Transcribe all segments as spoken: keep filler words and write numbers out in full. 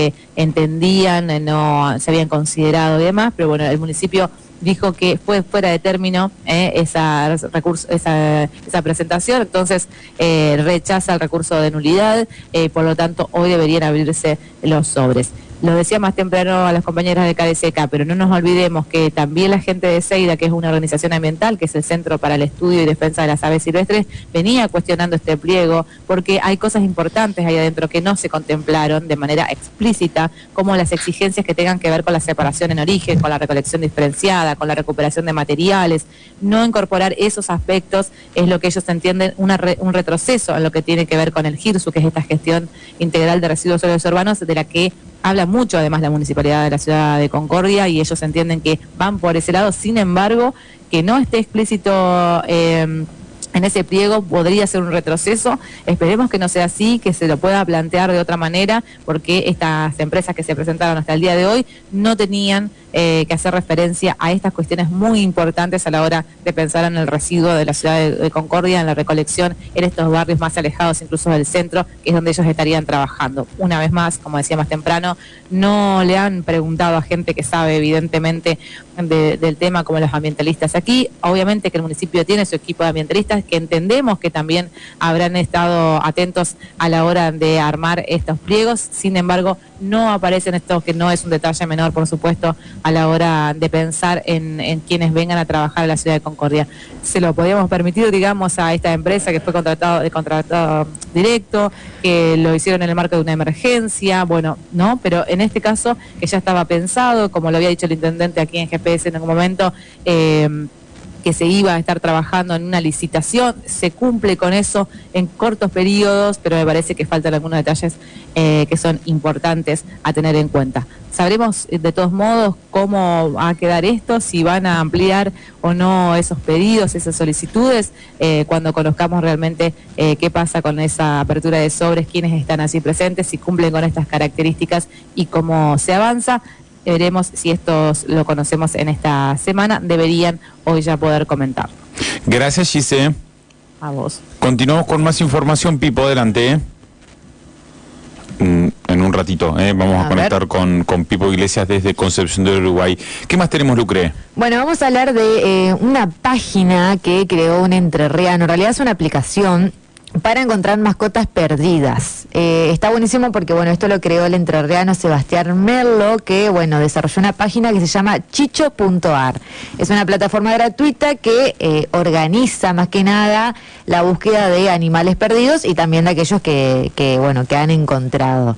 entendían, no se habían considerado y demás, pero bueno, el municipio dijo que fue fuera de término eh, esa, recurso, esa, esa presentación, entonces eh, rechaza el recurso de nulidad, eh, por lo tanto hoy deberían abrirse los sobres. Lo decía más temprano a las compañeras de K D C K, pero no nos olvidemos que también la gente de Seida, que es una organización ambiental, que es el Centro para el Estudio y Defensa de las Aves Silvestres, venía cuestionando este pliego porque hay cosas importantes ahí adentro que no se contemplaron de manera explícita, como las exigencias que tengan que ver con la separación en origen, con la recolección diferenciada, con la recuperación de materiales. No incorporar esos aspectos es lo que ellos entienden una re, un retroceso en lo que tiene que ver con el GIRSU, que es esta gestión integral de residuos sólidos urbanos, de la que habla mucho además la municipalidad de la ciudad de Concordia, y ellos entienden que van por ese lado. Sin embargo, que no esté explícito eh, en ese pliego podría ser un retroceso. Esperemos que no sea así, que se lo pueda plantear de otra manera, porque estas empresas que se presentaron hasta el día de hoy no tenían eh, que hacer referencia a estas cuestiones muy importantes a la hora de pensar en el residuo de la ciudad de, de Concordia, en la recolección en estos barrios más alejados incluso del centro, que es donde ellos estarían trabajando. Una vez más, como decía más temprano, no le han preguntado a gente que sabe evidentemente de, del tema, como los ambientalistas aquí. Obviamente que el municipio tiene su equipo de ambientalistas, que entendemos que también habrán estado atentos a la hora de armar estos pliegos. Sin embargo, no aparecen estos, que no es un detalle menor, por supuesto, a la hora de pensar en, en quienes vengan a trabajar a la ciudad de Concordia. Se lo podíamos permitir, digamos, a esta empresa que fue contratado de contratado directo, que lo hicieron en el marco de una emergencia, bueno, no, pero en este caso, que ya estaba pensado, como lo había dicho el intendente aquí en G P S en algún momento, eh, que se iba a estar trabajando en una licitación, se cumple con eso en cortos periodos, pero me parece que faltan algunos detalles eh, que son importantes a tener en cuenta. Sabremos de todos modos cómo va a quedar esto, si van a ampliar o no esos pedidos, esas solicitudes, eh, cuando conozcamos realmente eh, qué pasa con esa apertura de sobres, quiénes están así presentes, si cumplen con estas características y cómo se avanza. Veremos si estos lo conocemos en esta semana, deberían hoy ya poder comentar. Gracias, Gise. A vos. Continuamos con más información, Pipo, adelante. ¿eh? Mm, en un ratito, ¿eh? vamos a, a conectar con, con Pipo Iglesias desde Concepción del Uruguay. ¿Qué más tenemos, Lucre? Bueno, vamos a hablar de eh, una página que creó un entrerriano, en realidad es una aplicación para encontrar mascotas perdidas. Eh, está buenísimo porque, bueno, esto lo creó el entrerriano Sebastián Merlo, que, bueno, desarrolló una página que se llama chicho punto ar. Es una plataforma gratuita que eh, organiza, más que nada, la búsqueda de animales perdidos y también de aquellos que, que bueno, que han encontrado.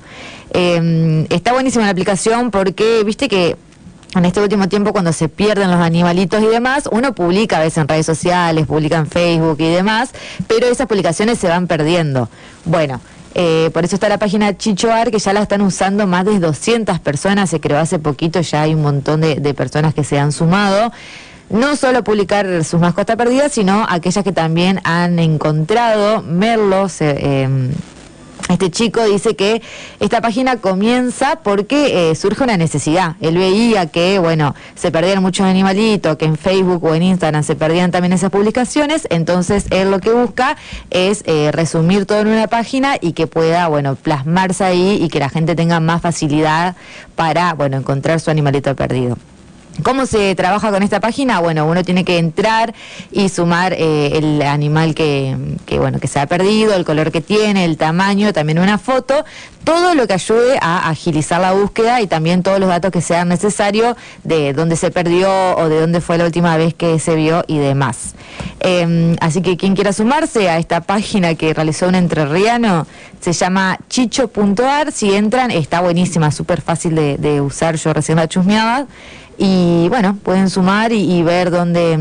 Eh, está buenísima la aplicación porque, viste que en este último tiempo, cuando se pierden los animalitos y demás, uno publica a veces en redes sociales, publica en Facebook y demás, pero esas publicaciones se van perdiendo. Bueno, eh, por eso está la página Chicho punto ar, que ya la están usando más de doscientas personas, se creó hace poquito, ya hay un montón de, de personas que se han sumado. No solo publicar sus mascotas perdidas, sino aquellas que también han encontrado. Merlo, se, eh, este chico dice que esta página comienza porque eh, surge una necesidad. Él veía que, bueno, se perdían muchos animalitos, que en Facebook o en Instagram se perdían también esas publicaciones, entonces él lo que busca es eh, resumir todo en una página y que pueda, bueno, plasmarse ahí y que la gente tenga más facilidad para, bueno, encontrar su animalito perdido. ¿Cómo se trabaja con esta página? Bueno, uno tiene que entrar y sumar eh, el animal que, que, bueno, que se ha perdido, el color que tiene, el tamaño, también una foto, todo lo que ayude a agilizar la búsqueda y también todos los datos que sean necesarios de dónde se perdió o de dónde fue la última vez que se vio y demás. Eh, así que quien quiera sumarse a esta página que realizó un entrerriano se llama chicho punto ar. Si entran, está buenísima, súper fácil de, de usar, yo recién la chusmeaba. Y bueno, pueden sumar y, y ver dónde,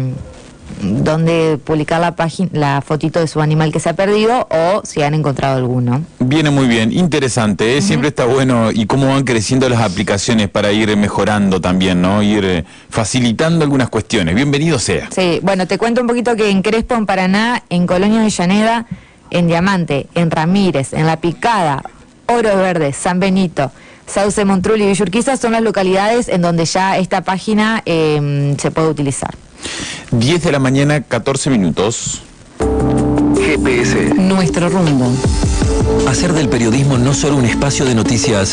mmm, dónde publicar la página, la fotito de su animal que se ha perdido o si han encontrado alguno. Viene muy bien, interesante, ¿eh? Uh-huh. Siempre está bueno, y cómo van creciendo las aplicaciones para ir mejorando también, ¿no? Ir eh, facilitando algunas cuestiones. Bienvenido sea. Sí, bueno, te cuento un poquito que en Crespo, en Paraná, en Colonia Avellaneda, en Diamante, en Ramírez, en La Picada, Oro Verde, San Benito, Sauce, Montrul y Villurquiza son las localidades en donde ya esta página eh, se puede utilizar. diez de la mañana, catorce minutos. G P S. Nuestro rumbo. Hacer del periodismo no solo un espacio de noticias